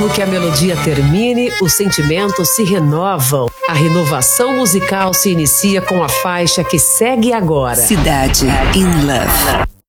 Mesmo que a melodia termine, os sentimentos se renovam. A renovação musical se inicia com a faixa que segue agora. Cidade in Love.